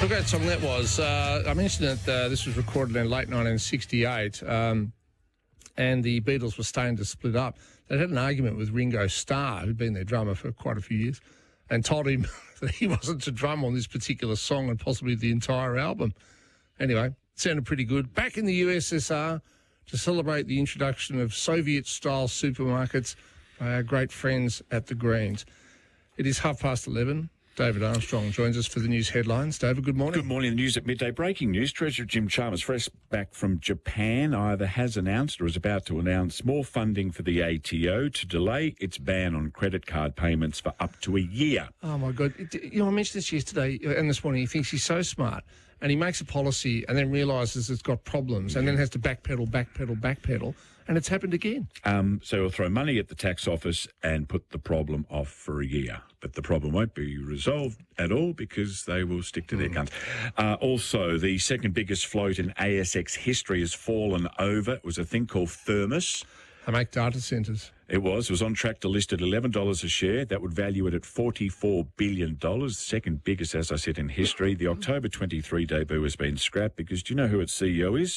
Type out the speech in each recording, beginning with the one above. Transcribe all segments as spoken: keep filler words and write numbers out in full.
Look at that song that was. Uh, I mentioned that uh, this was recorded in late nineteen sixty-eight, um, and the Beatles were starting to split up. They had an argument with Ringo Starr, who'd been their drummer for quite a few years, and told him that he wasn't to drum on this particular song and possibly the entire album. Anyway, it sounded pretty good. Back in the U S S R to celebrate the introduction of Soviet-style supermarkets by our great friends at the Greens. It is half past eleven. David Armstrong joins us for the news headlines. David, good morning. Good morning. The news at midday. Breaking news. Treasurer Jim Chalmers, fresh back from Japan, either has announced or is about to announce more funding for the A T O to delay its ban on credit card payments for up to a year. Oh, my God. You know, I mentioned this yesterday and this morning. He thinks he's so smart and he makes a policy and then realises it's got problems and then has to backpedal, backpedal, backpedal. And it's happened again. Um, so he'll throw money at the tax office and put the problem off for a year. But the problem won't be resolved at all because they will stick to their guns. Uh, also, the second biggest float in A S X history has fallen over. It was a thing called Thermos. They make data centres. It was. It was on track to list at eleven dollars a share. That would value it at forty-four billion dollars, second biggest, as I said, in history. The October twenty-three debut has been scrapped because do you know who its C E O is?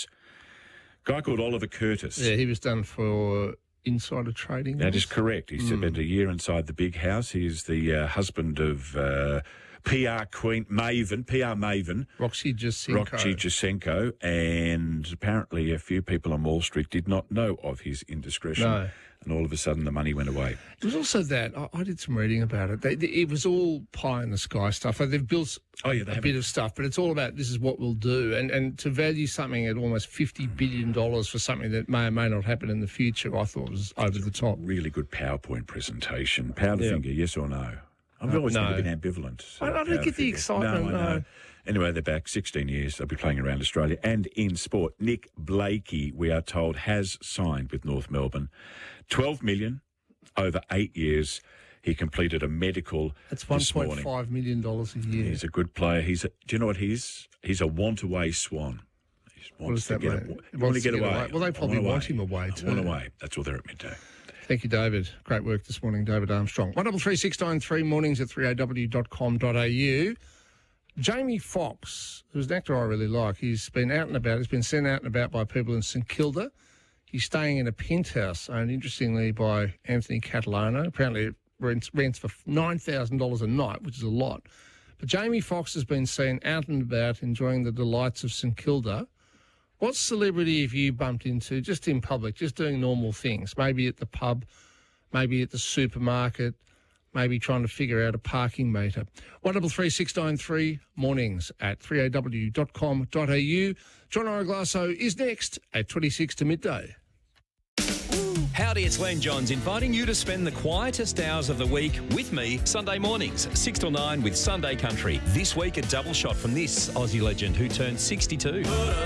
A guy called Oliver Curtis. Yeah, he was done for insider trading. That is correct. He Mm. spent a year inside the big house. He is the uh, husband of uh, P R queen, Maven, P R Maven. Roxy Jacenko. Roxy Jacenko. And apparently a few people on Wall Street did not know of his indiscretion. No. And all of a sudden the money went away. It was also that, I, I did some reading about it. They, they, it was all pie in the sky stuff. Like they've built Oh, yeah, they a have. bit of stuff, but it's all about this is what we'll do. And, and to value something at almost fifty billion dollars for something that may or may not happen in the future, I thought was over the top. Really good PowerPoint presentation. Powder Yeah. finger, yes or no? I've Uh, always no. been ambivalent. I- I don't Powder get the finger. excitement, No, I know. no. Anyway, they're back sixteen years. They'll be playing around Australia. And in sport, Nick Blakey, we are told, has signed with North Melbourne. twelve million dollars over eight years. He completed a medical That's one this point morning. five million dollars a year. He's a good player. He's a, do you know what he is? He's a want-away swan. He What wants does that to get mean? a- He want wants to get to get away. away. Well, they I probably want want away. him away I too. want away. That's all they're at midday. Thank you, David. Great work this morning, David Armstrong. one double three six nine three mornings at three a w dot com dot a u. Jamie Foxx, who's an actor I really like, he's been out and about. He's been sent out and about by people in St Kilda. He's staying in a penthouse owned, interestingly, by Anthony Catalano. Apparently it rents, rents for nine thousand dollars a night, which is a lot. But Jamie Foxx has been seen out and about enjoying the delights of St Kilda. What celebrity have you bumped into just in public, just doing normal things? Maybe at the pub, maybe at the supermarket, maybe trying to figure out a parking meter. one double three six nine three mornings at three a w dot com dot a u. John Oraglasso is next at twenty-six to midday. Howdy, it's Len Johns inviting you to spend the quietest hours of the week with me Sunday mornings, six till nine with Sunday Country. This week, a double shot from this Aussie legend who turned sixty-two.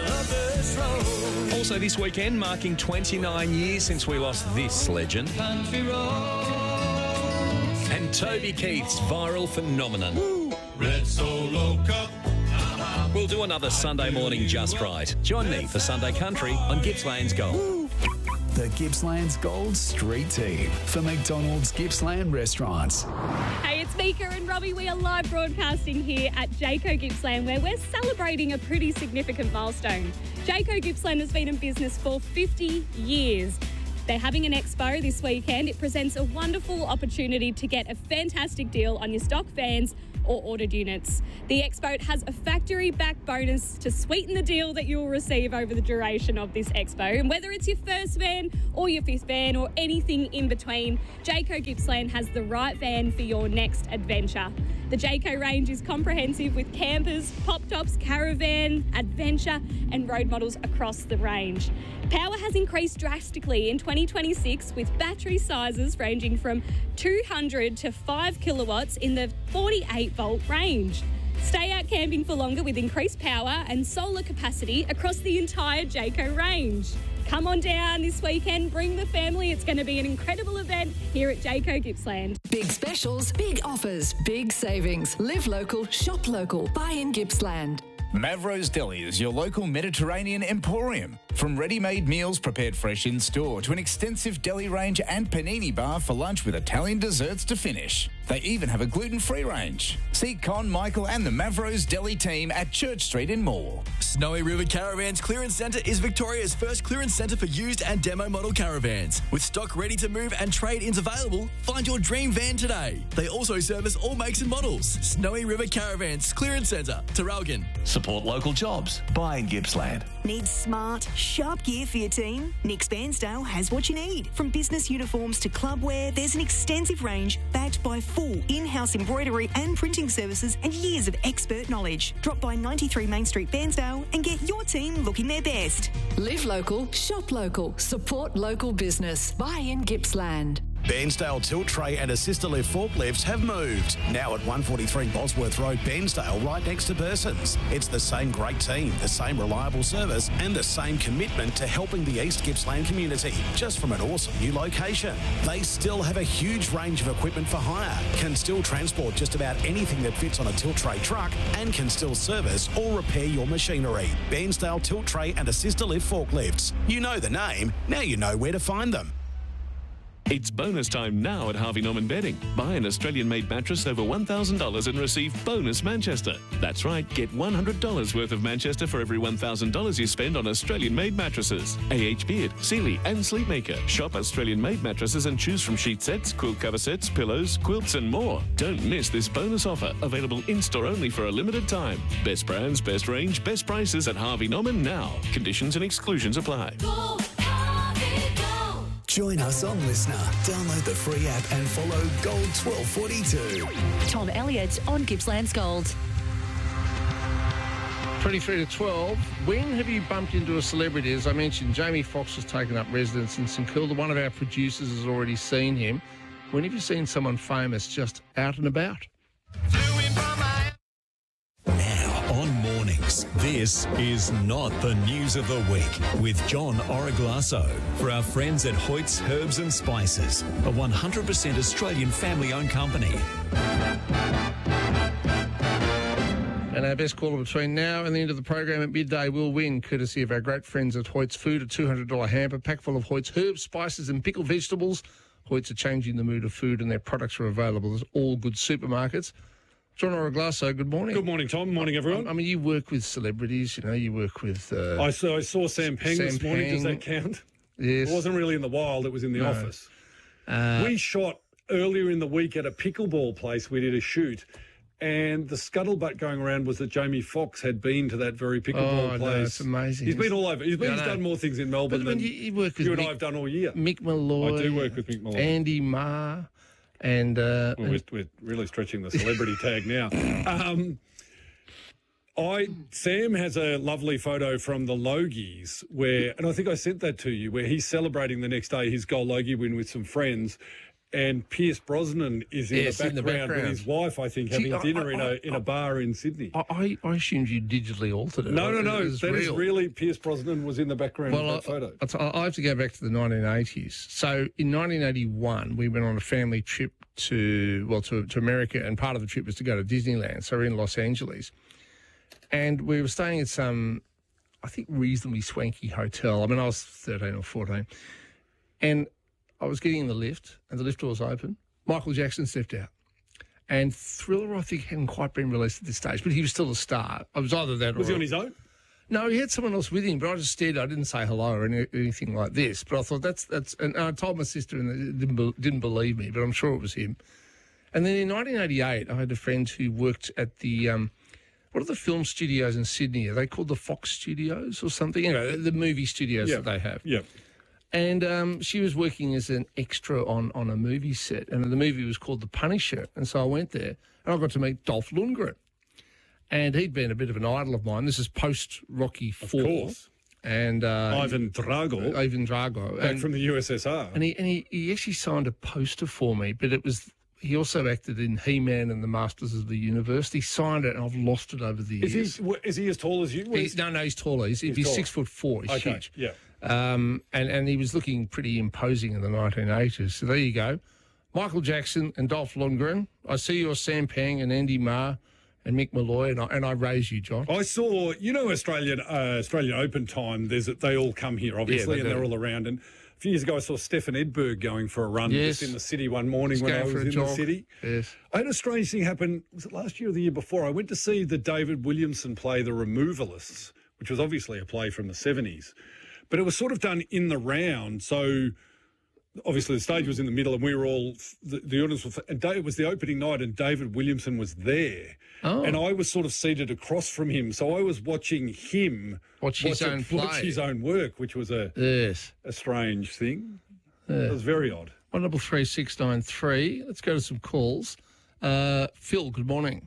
Also this weekend, marking twenty-nine years since we lost this legend. And Toby Keith's viral phenomenon. Red Solo Cup. We'll do another Sunday morning just right. Join me for Sunday Country on Gippsland's Gold. The Gippsland's Gold Street Team for McDonald's Gippsland Restaurants. Hey, it's Mika and Robbie. We are live broadcasting here at Jayco Gippsland, where we're celebrating a pretty significant milestone. Jayco Gippsland has been in business for fifty years. They're having an expo this weekend. It presents a wonderful opportunity to get a fantastic deal on your stock vans or ordered units. The expo has a factory back bonus to sweeten the deal that you'll receive over the duration of this expo. And whether it's your first van or your fifth van or anything in between, Jayco Gippsland has the right van for your next adventure. The Jayco range is comprehensive with campers, pop tops, caravan, adventure and road models across the range. Power has increased drastically in twenty twenty-six with battery sizes ranging from two hundred to five kilowatts in the forty-eight volt range. Stay out camping for longer with increased power and solar capacity across the entire Jayco range. Come on down this weekend, bring the family. It's going to be an incredible event here at Jayco Gippsland. Big specials, big offers, big savings. Live local, shop local. Buy in Gippsland. Mavro's Deli is your local Mediterranean emporium. From ready-made meals prepared fresh in store to an extensive deli range and panini bar for lunch with Italian desserts to finish. They even have a gluten-free range. See Con, Michael and the Mavros Deli team at Church Street in Moore. Snowy River Caravans Clearance Centre is Victoria's first clearance centre for used and demo model caravans. With stock ready to move and trade-ins available, find your dream van today. They also service all makes and models. Snowy River Caravans Clearance Centre, Terralgan. Support local jobs. Buy in Gippsland. Need smart, sharp gear for your team? Nick's Bairnsdale has what you need. From business uniforms to club wear, there's an extensive range backed by full in-house embroidery and printing services and years of expert knowledge. Drop by ninety-three Main Street, Bairnsdale and get your team looking their best. Live local, shop local, support local business. Buy in Gippsland. Bairnsdale tilt tray and assistor lift forklifts have moved. Now at one forty-three Bosworth Road, Bairnsdale, right next to Persons. It's the same great team, the same reliable service and the same commitment to helping the East Gippsland community, just from an awesome new location. They still have a huge range of equipment for hire, can still transport just about anything that fits on a tilt tray truck and can still service or repair your machinery. Bairnsdale tilt tray and assistor lift forklifts. You know the name, now you know where to find them. It's bonus time now at Harvey Norman Bedding. Buy an Australian-made mattress over one thousand dollars and receive bonus Manchester. That's right, get one hundred dollars worth of Manchester for every one thousand dollars you spend on Australian-made mattresses. A H Beard, Sealy and Sleepmaker. Shop Australian-made mattresses and choose from sheet sets, quilt cover sets, pillows, quilts and more. Don't miss this bonus offer, available in-store only for a limited time. Best brands, best range, best prices at Harvey Norman now. Conditions and exclusions apply. Go, Harvey, go. Join us on Listener. Download the free app and follow Gold twelve forty-two. Tom Elliott on Gippsland's Gold. twenty-three to twelve. When have you bumped into a celebrity? As I mentioned, Jamie Foxx has taken up residence in St Kilda. One of our producers has already seen him. When have you seen someone famous just out and about? Now on Mornings, this is Not the News of the Week with John Origlasso for our friends at Hoyt's Herbs and Spices, a one hundred percent Australian family-owned company. And our best caller between now and the end of the program at midday will win, courtesy of our great friends at Hoyt's Food, a two hundred dollars hamper packed full of Hoyt's herbs, spices and pickled vegetables. Hoyt's are changing the mood of food and their products are available at all good supermarkets. John Origlasso, good morning. Good morning, Tom. Morning, everyone. I mean, you work with celebrities, you know, you work with... Uh, I, saw, I saw Sam Peng Sam this morning. Peng. Does that count? Yes. It wasn't really in the wild, it was in the No. office. Uh, we shot earlier in the week at a pickleball place. We did a shoot. And the scuttlebutt going around was that Jamie Foxx had been to that very pickleball Oh, place. no, it's amazing. He's been all over. He's, been, Yeah, I he's know. done more things in Melbourne But when than you, you work with you and Mick, I have done all year. Mick Malloy. I do work with Mick Malloy. Andy Marr. And, uh, Well, we're, we're really stretching the celebrity tag now. Um, I Sam has a lovely photo from the Logies where, and I think I sent that to you, where he's celebrating the next day his goal Logie win with some friends, and Pierce Brosnan is in, Yes, the, in the background background. with his wife, I think, See, having I- dinner I- in a I- in a bar in Sydney. I, I, I assumed you digitally altered it. No, no, no. It was That is real. really Pierce Brosnan was in the background Well, of that I, photo. I, t- I have to go back to the nineteen eighties. So in nineteen eighty-one, we went on a family trip to, well, to, to America, and part of the trip was to go to Disneyland. So we're in Los Angeles. And we were staying at some, I think, reasonably swanky hotel. I mean, I was thirteen or fourteen. And I was getting in the lift, and the lift door was open. Michael Jackson stepped out. And Thriller, I think, hadn't quite been released at this stage, but he was still a star. I was either that or... Was he on his own? No, he had someone else with him, but I just stared. I didn't say hello or any, anything like this. But I thought that's that's. And I told my sister, and they didn't be, didn't believe me, but I'm sure it was him. And then in nineteen eighty-eight, I had a friend who worked at the um, what are the film studios in Sydney? Are they called the Fox Studios or something? You know, the movie studios Yeah. that they have. Yeah. And um, she was working as an extra on, on a movie set, and the movie was called The Punisher. And so I went there, and I got to meet Dolph Lundgren. And he'd been a bit of an idol of mine. This is post-Rocky Four. Of course. And uh, Ivan Drago. Ivan Drago. Back and, from the U S S R. and, he, and he, he actually signed a poster for me, but it was... He also acted in He-Man and the Masters of the Universe. He signed it, and I've lost it over the years. Is he, is he as tall as you? He's, no, no, he's taller. He's, he's, He's taller. six foot four. He's Okay, huge. yeah. Um, and, and he was looking pretty imposing in the nineteen eighties. So there you go. Michael Jackson and Dolph Lundgren. I see you're Sam Peng and Andy Marr and Mick Malloy, and I, and I raise you, John. I saw, you know, Australian uh, Australian Open time. There's they all come here, obviously, Yeah, they and they're do. all around. And A few years ago, I saw Stefan Edberg going for a run Yes. just in the city one morning He's when I going was for a in jog. the city. Yes. I had a strange thing happen. Was it last year or the year before? I went to see the David Williamson play The Removalists, which was obviously a play from the seventies. But it was sort of done in the round. So obviously the stage was in the middle and we were all, the, the audience was, and it was the opening night and David Williamson was there. Oh. And I was sort of seated across from him. So I was watching him Watch his watch, own it- watch play. his own work, which was a, Yes. a strange thing. Yeah. It was very odd. One double three six nine three. Let's go to some calls. Uh, Phil, good morning.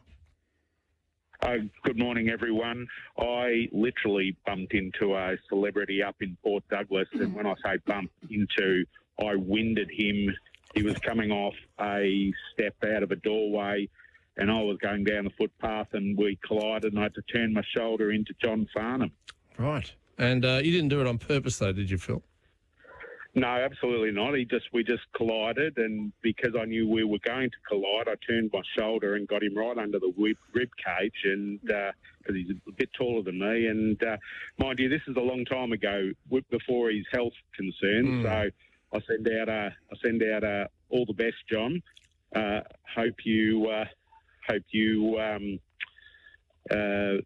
Uh, good morning, everyone. I literally bumped into a celebrity up in Port Douglas, and when I say bumped into, I winded him. He was coming off a step out of a doorway, and I was going down the footpath, and we collided, and I had to turn my shoulder into John Farnham. Right. And uh, you didn't do it on purpose, though, did you, Phil? No, absolutely not. He just we just collided, and because I knew we were going to collide, I turned my shoulder and got him right under the rib, rib cage, and because uh, he's a bit taller than me, and uh, mind you, this is a long time ago, before his health concerns. Mm. So I send out a I send out a all the best, John. Uh, hope you uh, hope you um, uh,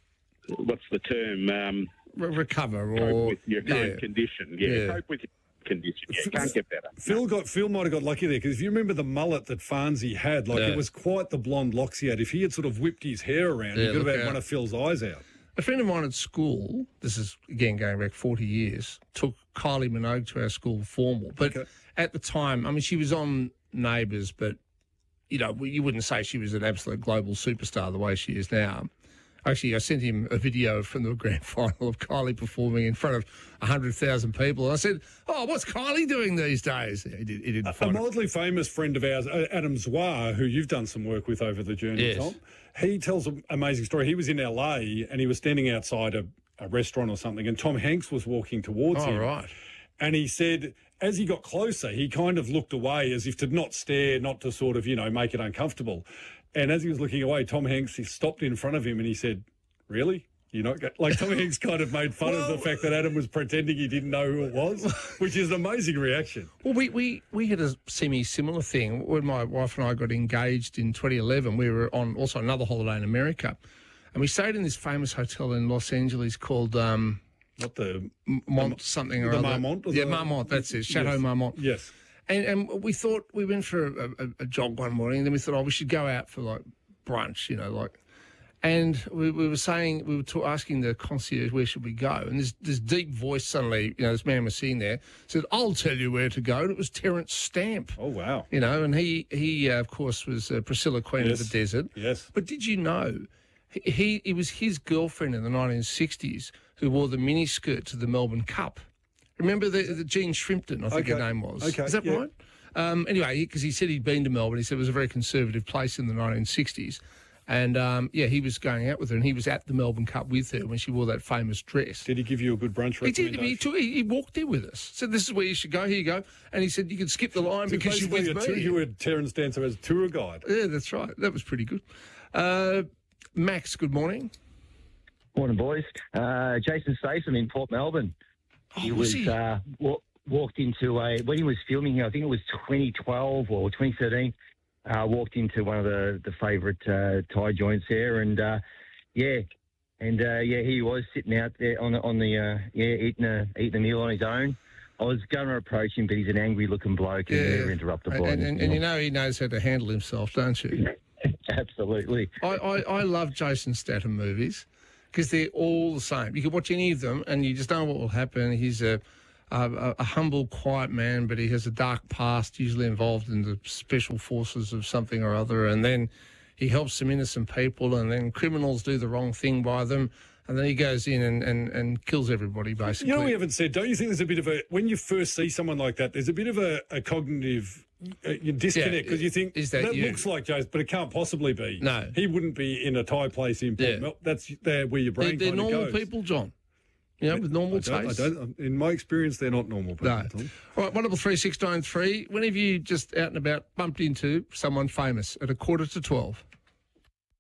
what's the term? Um, Re- recover cope or with your current yeah. condition. Yeah, Yeah. cope with your condition. Yeah, you can't get better. Phil got Phil might have got lucky there because if you remember the mullet that Farnsey had, like Yeah. it was quite the blonde locks he had. If he had sort of whipped his hair around, Yeah, he could have look had out. one of Phil's eyes out. A friend of mine at school, this is again going back forty years, took Kylie Minogue to our school formal. But at the time, I mean, she was on Neighbours, but, you know, you wouldn't say she was an absolute global superstar the way she is now. Actually, I sent him a video from the grand final of Kylie performing in front of one hundred thousand people. And I said, oh, what's Kylie doing these days? He, did, he didn't A find it. mildly famous friend of ours, uh, Adam Zwar, who you've done some work with over the journey, Yes. Tom, he tells an amazing story. He was in L A and he was standing outside a, a restaurant or something, and Tom Hanks was walking towards Oh, him. right. And he said, as he got closer, he kind of looked away as if to not stare, not to sort of, you know, make it uncomfortable. And as he was looking away, Tom Hanks he stopped in front of him and he said, really? You're not go-? Like Tom Hanks kind of made fun of the fact that Adam was pretending he didn't know who it was, which is an amazing reaction. Well, we, we, we had a semi-similar thing. When my wife and I got engaged in twenty eleven, we were on also another holiday in America. And we stayed in this famous hotel in Los Angeles called... Um, Not the... Mont something or the other. Marmont? Or Yeah, the, Marmont, that's it. Chateau yes. Marmont. Yes. And, and we thought, we went for a, a, a jog one morning, and then we thought, oh, we should go out for, like, brunch, you know, like... And we, we were saying, we were ta- asking the concierge, where should we go? And this, this deep voice suddenly, you know, this man was sitting there, said, I'll tell you where to go. And it was Terence Stamp. Oh, wow. You know, and he, he uh, of course, was uh, Priscilla, Queen Yes. of the Desert. Yes. But did you know, he, he it was his girlfriend in the nineteen sixties who wore the miniskirt to the Melbourne Cup. Remember the, the Jean Shrimpton, I think Okay. her name was. Okay, Is that yeah. right? Um, anyway, because he said he'd been to Melbourne. He said it was a very conservative place in the nineteen sixties. And, um, yeah, he was going out with her, and he was at the Melbourne Cup with her when she wore that famous dress. Did he give you a good brunch He did. recommendation? He, took, he, he walked in with us. Said, this is where you should go. Here you go. And he said, you can skip the line So because you're basically with a me. tour- you were Terence Dancer as tour guide. Yeah, that's right. That was pretty good. Uh, Max, good morning. Morning, boys. Uh, Jason Statham in Port Melbourne. he Oh, was was he? Uh, wa- walked into a when he was filming here. I think it was twenty twelve or twenty thirteen. Uh, walked into one of the the favourite uh, Thai joints there, and uh, yeah, and uh, yeah, he was sitting out there on the on the uh, yeah eating a eating a meal on his own. I was going to approach him, but he's an angry looking bloke, and Yeah. never interrupt the And, boy. and, and, and you know he knows how to handle himself, don't you? Absolutely. I, I, I love Jason Statham movies because they're all the same. You can watch any of them and you just know what will happen. He's a, a, a humble, quiet man, but he has a dark past, usually involved in the special forces of something or other. And then he helps some innocent people, and then criminals do the wrong thing by them. And then he goes in and, and, and kills everybody, basically. You know, we haven't said, don't you think there's a bit of a, when you first see someone like that, there's a bit of a, a cognitive uh, you disconnect because you think, is that that you? looks like Jason, but it can't possibly be. No. He wouldn't be in a Thai place in Port Yeah. Mel- That's there where your They're, brain they're kind of normal goes. people, John. You know, with normal I don't, I tastes. don't, in my experience, they're not normal people. No. Tom. All right, one double three six nine three. When have you just out and about bumped into someone famous at a quarter to twelve?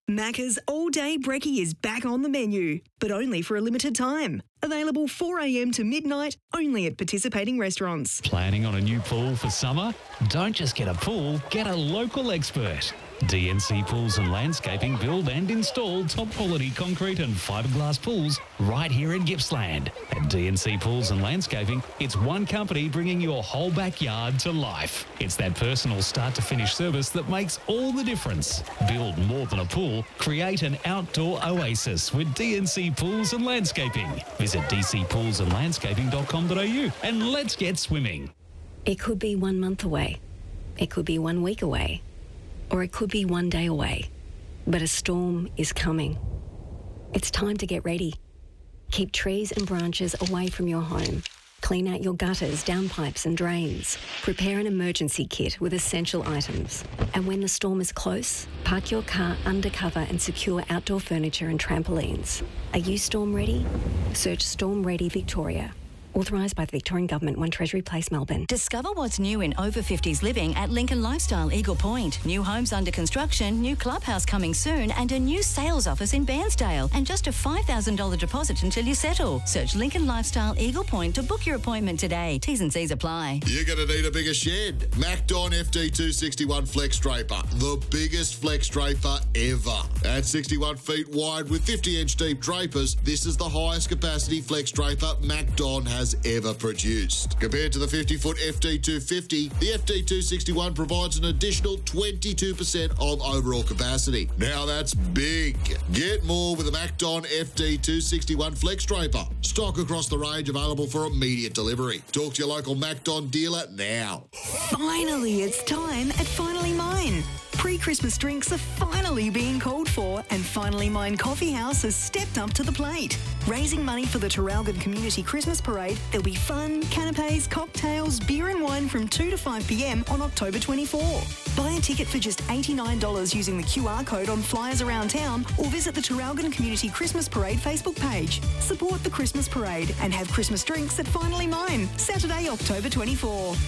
Macca's All Day Brekkie is back on the menu, but only for a limited time. Available four a m to midnight, only at participating restaurants. Planning on a new pool for summer? Don't just get a pool, get a local expert. D N C Pools and Landscaping build and install top quality concrete and fiberglass pools right here in Gippsland. At D N C Pools and Landscaping, it's one company bringing your whole backyard to life. It's that personal start to finish service that makes all the difference. Build more than a pool, create an outdoor oasis with D N C Pools and Landscaping. Visit d c pools and landscaping dot com dot a u and let's get swimming. It could be one month away. It could be one week away. Or it could be one day away. But a storm is coming. It's time to get ready. Keep trees and branches away from your home. Clean out your gutters, downpipes and drains. Prepare an emergency kit with essential items. And when the storm is close, park your car under cover and secure outdoor furniture and trampolines. Are you storm ready? Search Storm Ready Victoria. Authorised by the Victorian Government, One Treasury Place, Melbourne. Discover what's new in over fifties living at Lincoln Lifestyle Eagle Point. New homes under construction, new clubhouse coming soon, and a new sales office in Bairnsdale. And just a five thousand dollars deposit until you settle. Search Lincoln Lifestyle Eagle Point to book your appointment today. T's and C's apply. You're going to need a bigger shed. Macdon F D two sixty-one Flex Draper. The biggest flex draper ever. At sixty-one feet wide with fifty inch deep drapers, this is the highest capacity flex draper Macdon has ever produced. Compared to the fifty foot F D two fifty, the F D two sixty-one provides an additional twenty-two percent of overall capacity. Now that's big. Get more with the Macdon F D two sixty-one Flex Draper. Stock across the range available for immediate delivery. Talk to your local Macdon dealer now. Finally, it's time at Finally Mine. Pre-Christmas drinks are finally being called for, and Finally Mine Coffee House has stepped up to the plate. Raising money for the Traralgon Community Christmas Parade, there'll be fun, canapes, cocktails, beer and wine from two to five p m on October twenty-fourth. Buy a ticket for just eighty-nine dollars using the Q R code on flyers around town, or visit the Traralgon Community Christmas Parade Facebook page. Support the Christmas Parade and have Christmas drinks at Finally Mine, Saturday, October twenty-fourth.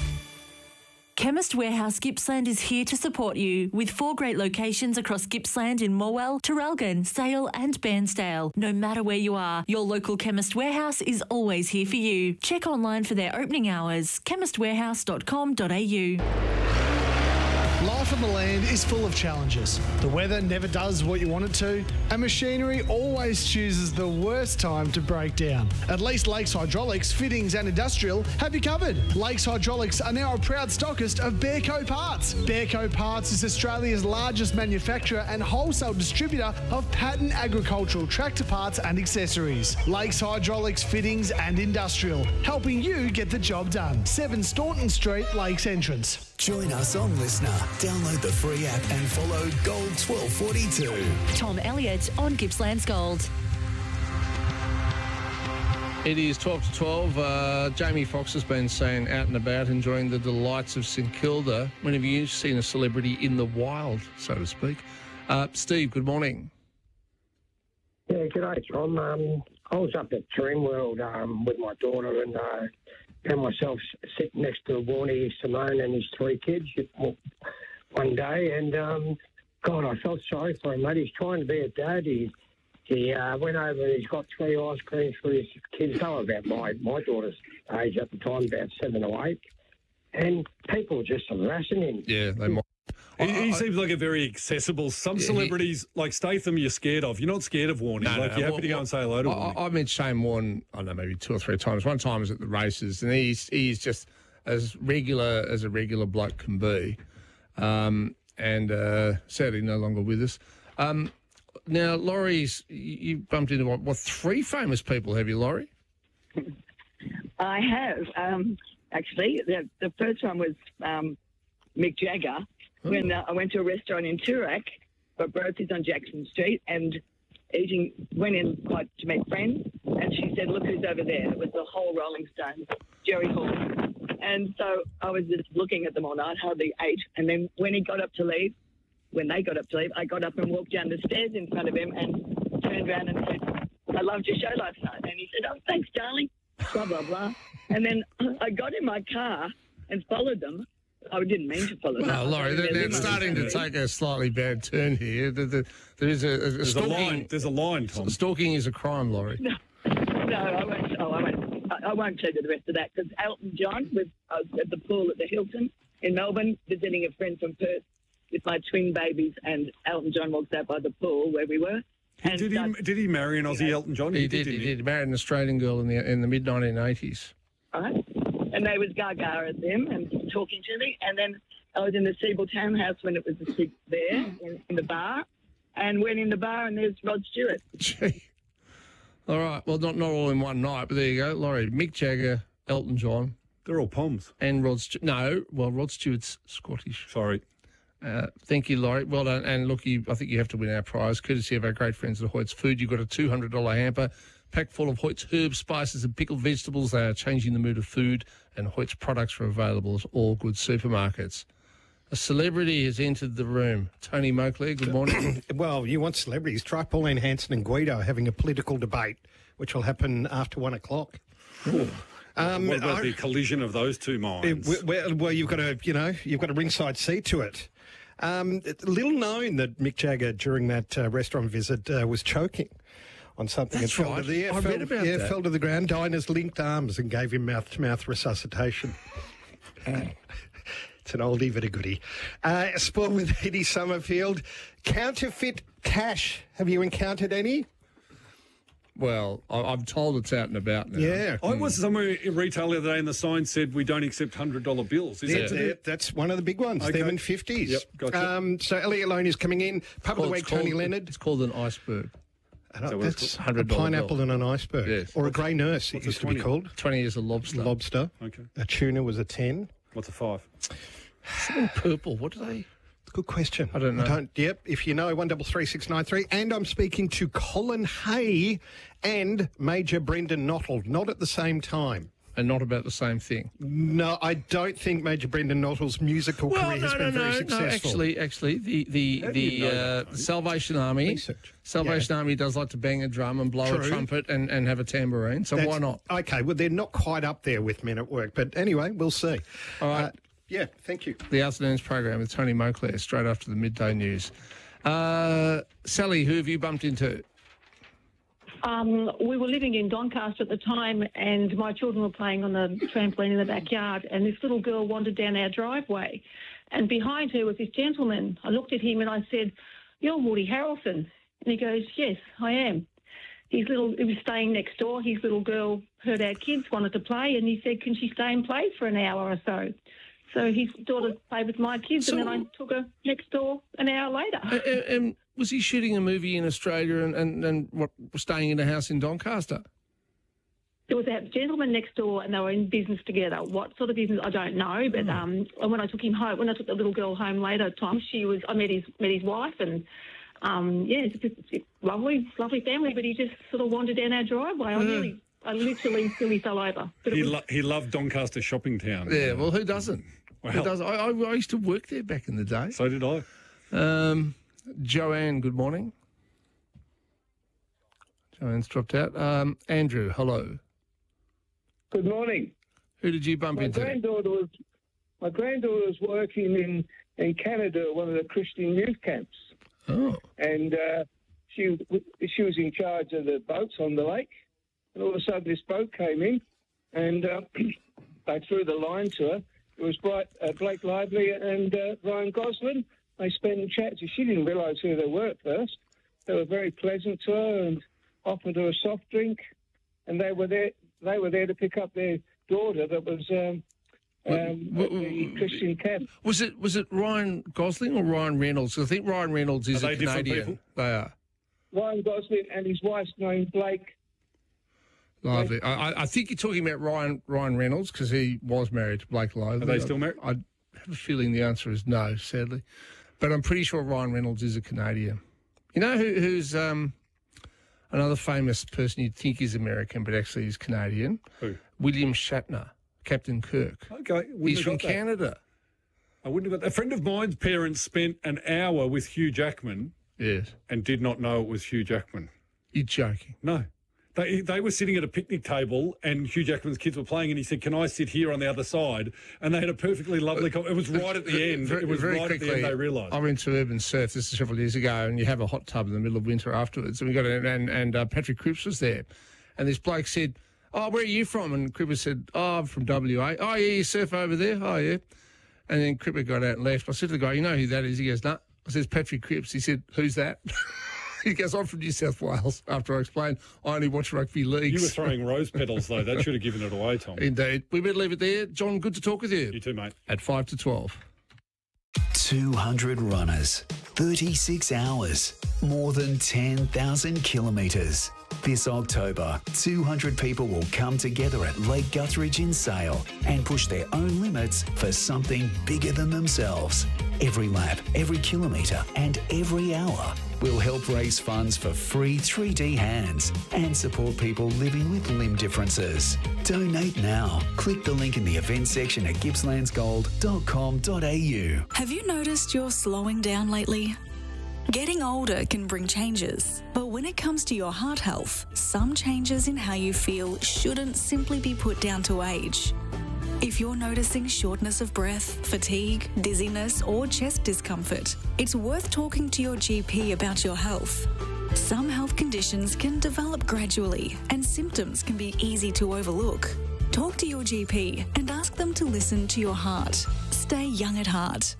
Chemist Warehouse Gippsland is here to support you with four great locations across Gippsland in Morwell, Traralgon, Sale and Bairnsdale. No matter where you are, your local Chemist Warehouse is always here for you. Check online for their opening hours, chemist warehouse dot com dot a u. Life on the land is full of challenges. The weather never does what you want it to, and machinery always chooses the worst time to break down. At least Lakes Hydraulics, Fittings and Industrial have you covered. Lakes Hydraulics are now a proud stockist of Bearco Parts. Bearco Parts is Australia's largest manufacturer and wholesale distributor of patent agricultural tractor parts and accessories. Lakes Hydraulics, Fittings and Industrial, helping you get the job done. seven Staunton Street, Lakes Entrance. Join us on Listener. Download the free app and follow Gold twelve forty-two. Tom Elliott on Gippsland's Gold. It is twelve to twelve. Uh, Jamie Foxx has been seen out and about enjoying the delights of St Kilda. When have you seen a celebrity in the wild, so to speak? Uh, Steve, good morning. Yeah, g'day, Tom. Um, I was up at Dreamworld um, with my daughter and uh, found myself sitting next to Warnie Simone and his three kids one day, and um, God, I felt sorry for him, mate. He's trying to be a dad. He he uh, went over and he's got three ice creams for his kids. They were about my, my daughter's age at the time, about seven or eight, and people were just harassing him. Yeah, they might. He, he seems like a very accessible. Some Yeah, he- celebrities, like Statham, you're scared of. You're not scared of Warnie. No, no, like, no. you're happy Well, to go and say hello to I, him. I met Shane Warne, I don't know, maybe two or three times. One time I was at the races, and he's he's just as regular as a regular bloke can be, um, and uh, sadly no longer with us. Um, now, Laurie's, you you bumped into what, what, three famous people, have you, Laurie? I have, um, actually. The, the first one was um, Mick Jagger. When uh, I went to a restaurant in Toorak, but both is on Jackson Street, and eating, went in like to meet friends, and she said, "Look who's over there." It was the whole Rolling Stones, Jerry Hall. And so I was just looking at them all night, hardly ate. And then when he got up to leave, when they got up to leave, I got up and walked down the stairs in front of him and turned around and said, "I loved your show last night." And he said, "Oh, thanks, darling," blah, blah, blah. And then I got in my car and followed them I didn't mean to follow that. Well, Laurie, they're, they're Limo. starting to take a slightly bad turn here. The, the, there is a, a There's a stalking. line. There's a line, Tom. Stalking is a crime, Laurie. No, I won't. Oh, I won't. I- I won't tell you the rest of that because Elton John was uh, at the pool at the Hilton in Melbourne visiting a friend from Perth with my twin babies, and Elton John walked out by the pool where we were. And Did he, did he marry an Aussie Elton John? He did. He didn't did. He married an Australian girl in the in the mid nineteen eighties. Right? And they was gaga at them and talking to me. And then I was in the Siebel Townhouse when it was a sit there in, in the bar, and went in the bar and there's Rod Stewart. Gee. All right. Well, not not all in one night, but there you go, Laurie. Mick Jagger, Elton John. They're all Poms. And Rod Stewart. No, well, Rod Stewart's Scottish. Sorry. Uh, thank you, Laurie. Well done. And look, you, I think you have to win our prize, courtesy of our great friends at Hoyt's Food. You've got a two hundred dollars hamper packed full of Hoyt's herbs, spices and pickled vegetables. They are changing the mood of food, and Hoyt's products are available at all good supermarkets. A celebrity has entered the room. Tony Moakley, good morning. Well, you want celebrities. Try Pauline Hanson and Guido having a political debate, which will happen after one o'clock. Um, what about I- the collision of those two minds? Uh, Well, well, you've got a, you know, you've got a ringside seat to it. Um, it's little known that Mick Jagger during that uh, restaurant visit uh, was choking on something. That's and fell right. To the, yeah, I fell, read about yeah, that. fell to the ground. Diners linked arms and gave him mouth-to-mouth resuscitation. It's an oldie but a goodie. Uh, sport with Eddie Summerfield. Counterfeit cash. Have you encountered any? Well, I, I'm told it's out and about now. Yeah. I was somewhere in retail the other day and the sign said we don't accept one hundred dollar bills. Is Yeah, that to do- yeah, that's one of the big ones, Okay. them and fifties. Yep, gotcha. Um, so Elliot Lone is coming in. Pub of the Well, week, it's called- Tony Leonard. It's called an iceberg. I don't- So what's that's it called? a one hundred dollar pineapple bill. and an iceberg. Yes. Or a grey nurse, it what's a used to be twenty? called. twenty is a lobster. Lobster. Okay. A tuna was a ten. What's a five? Something purple. What do they? Good question. I don't know. I don't, yep, if you know, one double three six nine three. And I'm speaking to Colin Hay and Major Brendan Knottle, not at the same time. And not about the same thing. No, I don't think Major Brendan Knottle's musical Well, career no, has no, been very no, successful. no. Actually, actually, the the How do you the know uh, that, Salvation Army, Research. Salvation Army does like to bang a drum and blow True. a trumpet and, and have a tambourine. So That's- why not? Okay, well, they're not quite up there with Men at Work, but anyway, we'll see. All right. Uh, yeah, thank you. The afternoon's program with Tony Moakley straight after the midday news. Uh, Sally, who have you bumped into? Um, we were living in Doncaster at the time, and my children were playing on the trampoline in the backyard, and this little girl wandered down our driveway, and behind her was this gentleman. I looked at him and I said, "You're Woody Harrelson." And he goes, "Yes, I am." His little, he was staying next door. His little girl heard our kids wanted to play, and he said, "Can she stay and play for an hour or so?" So his daughter played with my kids, So- and then I took her next door an hour later. Uh, uh, um, was he shooting a movie in Australia and, and, and what, staying in a house in Doncaster? There was a gentleman next door, and they were in business together. What sort of business, I don't know. But Hmm. um, and when I took him home, when I took the little girl home later, Tom, she was. I met his met his wife, and um, yeah, it's just it's a lovely, lovely family. But he just sort of wandered down our driveway. I Yeah. nearly, I literally, nearly fell over. But He, it was, lo- he loved Doncaster Shopping Town. Yeah, well, who doesn't? Well, who does? I, I, I used to work there back in the day. So did I. Um, Joanne, good morning. Joanne's dropped out. Um, Andrew, hello. Good morning. Who did you bump My into? granddaughter was my granddaughter was working in in Canada at one of the Christian youth camps, Oh. and uh, she she was in charge of the boats on the lake. And all of a sudden, this boat came in, and uh, they threw the line to her. It was Bright, uh, Blake Lively and uh, Ryan Gosling. They spent chats. She didn't realise who they were at first. They were very pleasant to her and offered her a soft drink, and they were there. They were there to pick up their daughter that was um, um, at the Christian camp. Was it was it Ryan Gosling or Ryan Reynolds? I think Ryan Reynolds is Are a they different Canadian. people? They are. Ryan Gosling and his wife's named Blake. Lively. I, I- I think you're talking about Ryan Ryan Reynolds because he was married to Blake Lively. Are they still married? I, I have a feeling the answer is no, sadly. But I'm pretty sure Ryan Reynolds is a Canadian. You know who, who's um, another famous person you'd think is American but actually is Canadian? Who? William Shatner, Captain Kirk. Okay. wouldn't He's have from got that. Canada. I wouldn't have got that. A friend of mine's parents spent an hour with Hugh Jackman. Yes. And did not know it was Hugh Jackman. You're joking. No. They, they were sitting at a picnic table and Hugh Jackman's kids were playing and he said, can I sit here on the other side? And they had a perfectly lovely... Com- it was right at the end. Very, it was very right quickly, at the end they realised. I went to Urban Surf, this is several years ago, and you have a hot tub in the middle of winter afterwards. And we got in, and, and uh, Patrick Cripps was there. And this bloke said, oh, where are you from? And Cripper said, oh, I'm from W A. Oh, yeah, you surf over there? Oh, yeah. And then Cripper got out and left. I said to the guy, you know who that is? He goes, no. Nah. I said, Patrick Cripps. He said, who's that? He goes, I'm from New South Wales. After I explained, I only watch rugby leagues. You were throwing rose petals, though. That should have given it away, Tom. Indeed. We better leave it there. John, good to talk with you. You too, mate. At five to twelve. two hundred runners, thirty-six hours, more than ten thousand kilometres. This October, two hundred people will come together at Lake Guthridge in Sale and push their own limits for something bigger than themselves. Every lap, every kilometre and every hour will help raise funds for free three D hands and support people living with limb differences. Donate now. Click the link in the event section at gippslands gold dot com dot a u. Have you noticed you're slowing down lately? Getting older can bring changes, but when it comes to your heart health, some changes in how you feel shouldn't simply be put down to age. If you're noticing shortness of breath, fatigue, dizziness, or chest discomfort, it's worth talking to your G P about your health. Some health conditions can develop gradually, and symptoms can be easy to overlook. Talk to your G P and ask them to listen to your heart. Stay young at heart.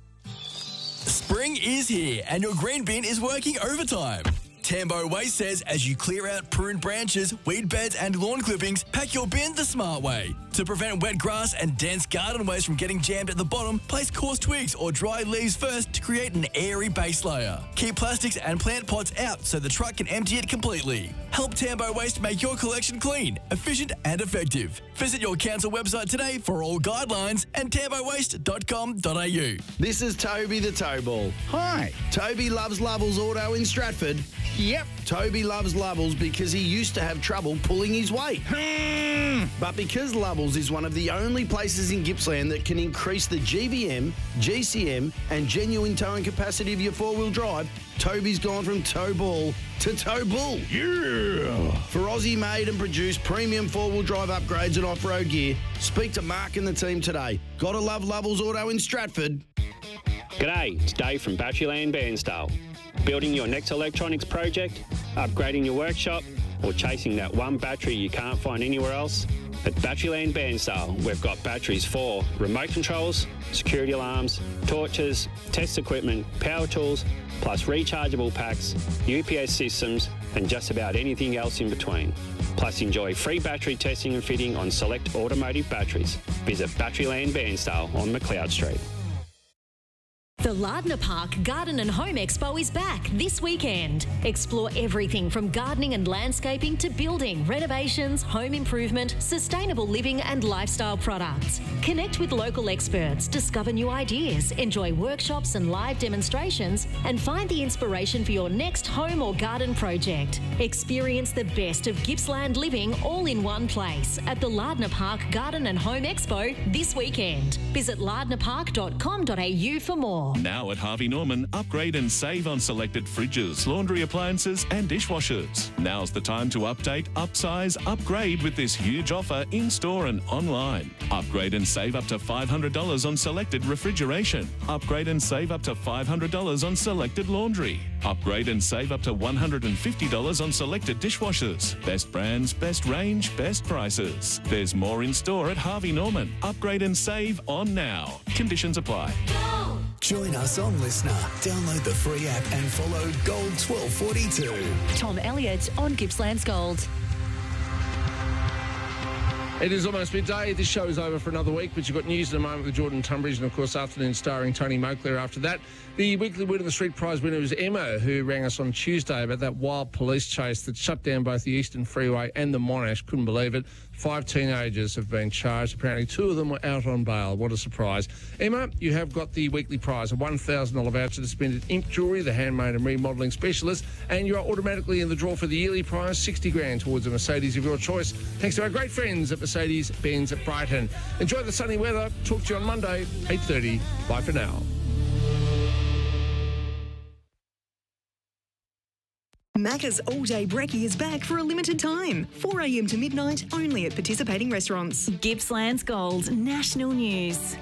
Spring is here and your green bin is working overtime. Tambo Waste says as you clear out pruned branches, weed beds and lawn clippings, pack your bin the smart way. To prevent wet grass and dense garden waste from getting jammed at the bottom, place coarse twigs or dry leaves first to create an airy base layer. Keep plastics and plant pots out so the truck can empty it completely. Help Tambo Waste make your collection clean, efficient and effective. Visit your council website today for all guidelines and tambo waste dot com dot a u. This is Toby the Towball. Hi. Toby loves Lovells Auto in Stratford. Yep. Toby loves Lovells because he used to have trouble pulling his weight. But because Lovells is one of the only places in Gippsland that can increase the G V M, G C M and genuine towing capacity of your four-wheel drive, Toby's gone from tow ball to tow bull. Yeah! For Aussie-made and produced premium four-wheel drive upgrades and off-road gear, speak to Mark and the team today. Gotta love Lovells Auto in Stratford. G'day, it's Dave from Batteryland Bairnsdale. Building your next electronics project, upgrading your workshop, or chasing that one battery you can't find anywhere else? At Batteryland Bairnsdale, we've got batteries for remote controls, security alarms, torches, test equipment, power tools, plus rechargeable packs, U P S systems, and just about anything else in between. Plus enjoy free battery testing and fitting on select automotive batteries. Visit Batteryland Bairnsdale on McLeod Street. The Lardner Park Garden and Home Expo is back this weekend. Explore everything from gardening and landscaping to building, renovations, home improvement, sustainable living and lifestyle products. Connect with local experts, discover new ideas, enjoy workshops and live demonstrations, and find the inspiration for your next home or garden project. Experience the best of Gippsland living all in one place at the Lardner Park Garden and Home Expo this weekend. Visit lardner park dot com dot a u for more. Now at Harvey Norman, upgrade and save on selected fridges, laundry appliances and dishwashers. Now's the time to update, upsize, upgrade with this huge offer in-store and online. Upgrade and save up to five hundred dollars on selected refrigeration. Upgrade and save up to five hundred dollars on selected laundry. Upgrade and save up to one hundred fifty dollars on selected dishwashers. Best brands, best range, best prices. There's more in store at Harvey Norman. Upgrade and save on now. Conditions apply. Join us on Listener. Download the free app and follow Gold twelve forty-two. Tom Elliott on Gippsland's Gold. It is almost midday. This show is over for another week, but you've got news in a moment with Jordan Tunbridge and, of course, Afternoon starring Tony Moclair after that. The weekly winner of the Street Prize winner was Emma, who rang us on Tuesday about that wild police chase that shut down both the Eastern Freeway and the Monash. Couldn't believe it. Five teenagers have been charged. Apparently two of them were out on bail. What a surprise. Emma, you have got the weekly prize, a one thousand dollars voucher to spend at Imp Jewellery, the handmade and remodelling specialist, and you are automatically in the draw for the yearly prize, sixty grand towards a Mercedes of your choice, thanks to our great friends at Mercedes-Benz at Brighton. Enjoy the sunny weather. Talk to you on Monday, eight thirty. Bye for now. Macca's All Day Brekkie is back for a limited time. four a m to midnight, only at participating restaurants. Gippsland's Gold, national news.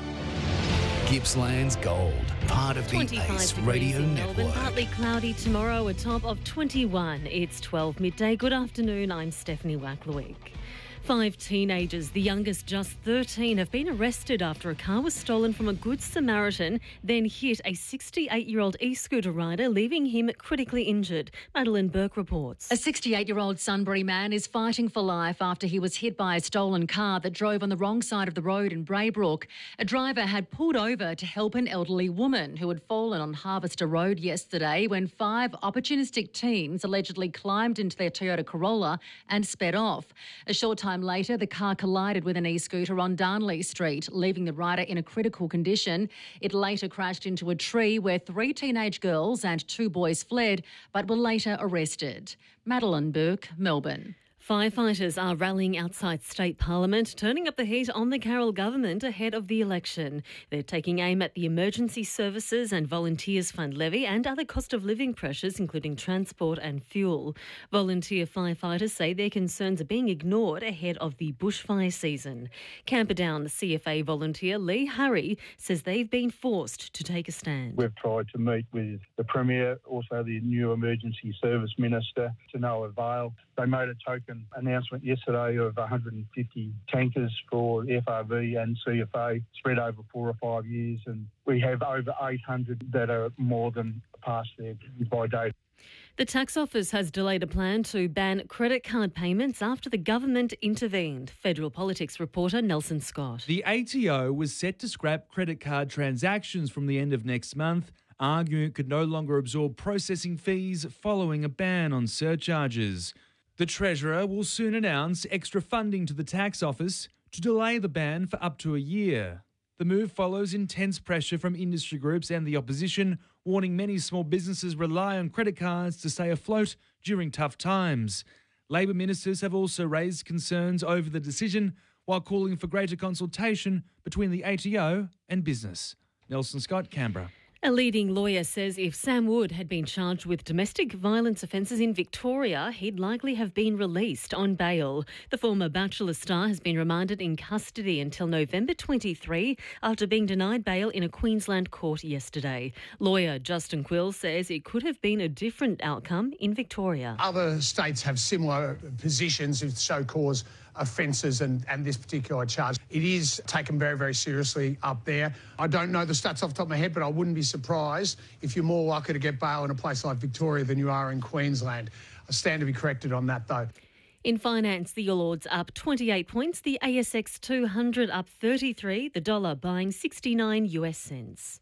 Gippsland's Gold, part of the twenty-five Ace degrees Radio in Melbourne, Network. partly cloudy tomorrow, a top of twenty-one. It's twelve midday. Good afternoon, I'm Stephanie Wacklewick. Five teenagers, the youngest just thirteen, have been arrested after a car was stolen from a Good Samaritan, then hit a sixty-eight-year-old e-scooter rider, leaving him critically injured. Madeline Burke reports. A sixty-eight-year-old Sunbury man is fighting for life after he was hit by a stolen car that drove on the wrong side of the road in Braybrook. A driver had pulled over to help an elderly woman who had fallen on Harvester Road yesterday when five opportunistic teens allegedly climbed into their Toyota Corolla and sped off. A short time later, the car collided with an e-scooter on Darnley Street, leaving the rider in a critical condition. It later crashed into a tree where three teenage girls and two boys fled, but were later arrested. Madeline Burke, Melbourne. Firefighters are rallying outside State Parliament, turning up the heat on the Carroll government ahead of the election. They're taking aim at the Emergency Services and Volunteers Fund levy and other cost of living pressures, including transport and fuel. Volunteer firefighters say their concerns are being ignored ahead of the bushfire season. Camperdown C F A volunteer Lee Harry says they've been forced to take a stand. We've tried to meet with the Premier, also the new Emergency Service Minister, to no avail. They made a token announcement yesterday of one hundred fifty tankers for F R V and C F A spread over four or five years, and we have over eight hundred that are more than past their by date. The tax office has delayed a plan to ban credit card payments after the government intervened. Federal Politics reporter Nelson Scott. The A T O was set to scrap credit card transactions from the end of next month, arguing it could no longer absorb processing fees following a ban on surcharges. The Treasurer will soon announce extra funding to the tax office to delay the ban for up to a year. The move follows intense pressure from industry groups and the opposition, warning many small businesses rely on credit cards to stay afloat during tough times. Labor ministers have also raised concerns over the decision, while calling for greater consultation between the A T O and business. Nelson Scott, Canberra. A leading lawyer says if Sam Wood had been charged with domestic violence offences in Victoria, he'd likely have been released on bail. The former Bachelor star has been remanded in custody until November twenty-third after being denied bail in a Queensland court yesterday. Lawyer Justin Quill says it could have been a different outcome in Victoria. Other states have similar positions with show-cause offences and, and this particular charge. It is taken very, very seriously up there. I don't know the stats off the top of my head, but I wouldn't be surprised if you're more likely to get bail in a place like Victoria than you are in Queensland. I stand to be corrected on that, though. In finance, the All Ords up twenty-eight points, the A S X two hundred up thirty-three, the dollar buying sixty-nine U S cents.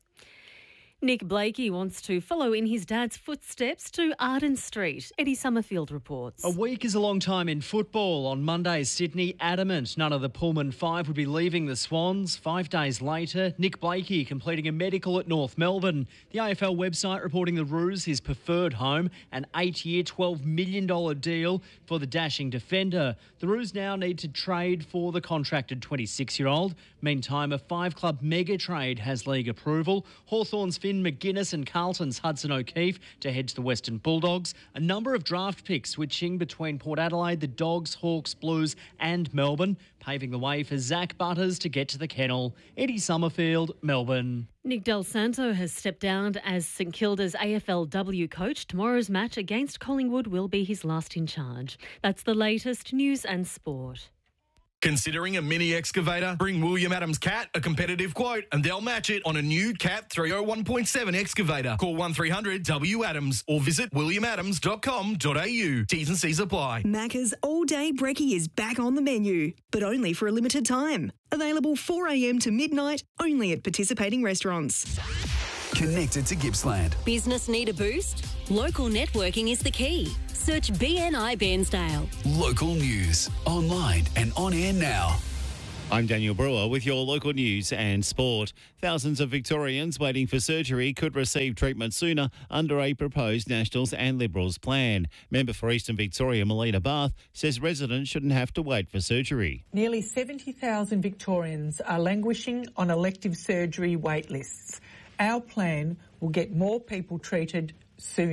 Nick Blakey wants to follow in his dad's footsteps to Arden Street. Eddie Summerfield reports. A week is a long time in football. On Monday, Sydney adamant none of the Pullman Five would be leaving the Swans. Five days later, Nick Blakey completing a medical at North Melbourne. The A F L website reporting the Roos his preferred home, an eight-year, twelve million dollars deal for the dashing defender. The Roos now need to trade for the contracted twenty-six-year-old. Meantime, a five-club mega trade has league approval. Hawthorn's Finn McGuinness and Carlton's Hudson O'Keefe to head to the Western Bulldogs. A number of draft picks switching between Port Adelaide, the Dogs, Hawks, Blues and Melbourne, paving the way for Zach Butters to get to the kennel. Eddie Summerfield, Melbourne. Nick Del Santo has stepped down as St Kilda's A F L W coach. Tomorrow's match against Collingwood will be his last in charge. That's the latest news and sport. Considering a mini excavator? Bring William Adams Cat a competitive quote and they'll match it on a new Cat three oh one point seven excavator. Call one three hundred W Adams or visit william adams dot com dot a u. T's and C's apply. Macca's All Day Brekkie is back on the menu, but only for a limited time. Available four a m to midnight, only at participating restaurants. Connected to Gippsland. Business need a boost? Local networking is the key. Search B N I Bairnsdale. Local news, online and on air now. I'm Daniel Brewer with your local news and sport. Thousands of Victorians waiting for surgery could receive treatment sooner under a proposed Nationals and Liberals plan. Member for Eastern Victoria, Melina Barth, says residents shouldn't have to wait for surgery. Nearly seventy thousand Victorians are languishing on elective surgery wait lists. Our plan will get more people treated sooner.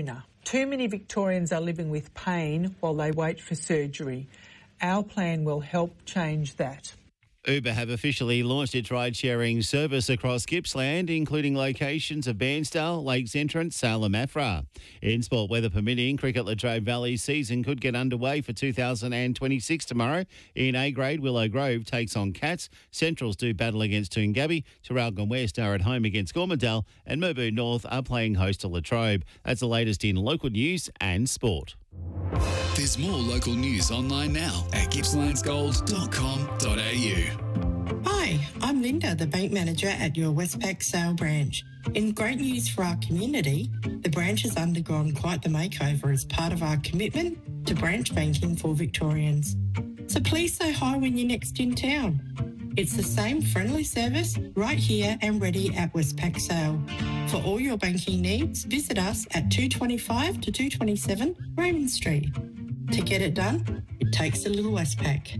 Too many Victorians are living with pain while they wait for surgery. Our plan will help change that. Uber have officially launched its ride-sharing service across Gippsland, including locations of Bairnsdale, Lakes Entrance, Sale and Maffra. In sport, weather permitting, Cricket Latrobe Valley season could get underway for two thousand twenty-six tomorrow. In A grade, Willow Grove takes on Cats. Centrals do battle against Toongabbie. Terralgon West are at home against Gormandale, and Merbu North are playing host to Latrobe. That's the latest in local news and sport. There's more local news online now at gippslands gold dot com dot a u. Hi, I'm Linda, the bank manager at your Westpac Sale branch. In great news for our community, the branch has undergone quite the makeover as part of our commitment to branch banking for Victorians. So please say hi when you're next in town. It's the same friendly service right here and ready at Westpac Sale. For all your banking needs, visit us at two twenty-five to two twenty-seven Raymond Street. To get it done, it takes a little Westpac.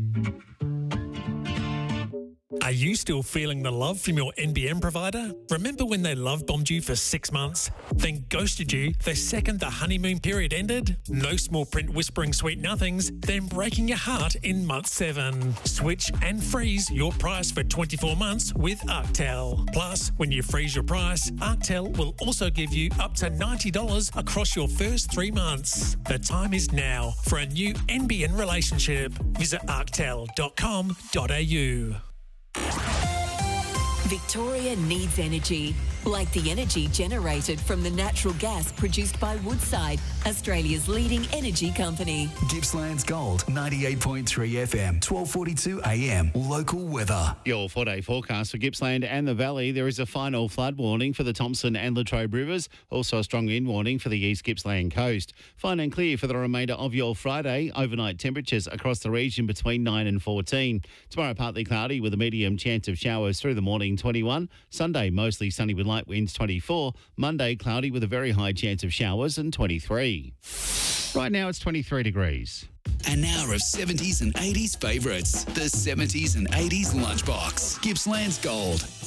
Are you still feeling the love from your N B N provider? Remember when they love bombed you for six months, then ghosted you the second the honeymoon period ended? No small print whispering sweet nothings, then breaking your heart in month seven. Switch and freeze your price for twenty-four months with Arctel. Plus, when you freeze your price, Arctel will also give you up to ninety dollars across your first three months. The time is now for a new N B N relationship. Visit arctel dot com dot a u. Victoria needs energy, like the energy generated from the natural gas produced by Woodside, Australia's leading energy company. Gippsland's Gold, ninety-eight point three F M, twelve forty-two A M, local weather. Your four-day forecast for Gippsland and the Valley. There is a final flood warning for the Thompson and Latrobe rivers. Also a strong wind warning for the East Gippsland coast. Fine and clear for the remainder of your Friday. Overnight temperatures across the region between nine and fourteen. Tomorrow partly cloudy with a medium chance of showers through the morning, twenty-one. Sunday mostly sunny with light winds, twenty-four. Monday cloudy with a very high chance of showers and twenty-three. Right now it's twenty-three degrees. An hour of seventies and eighties favourites. The seventies and eighties lunchbox. Gippsland's Gold.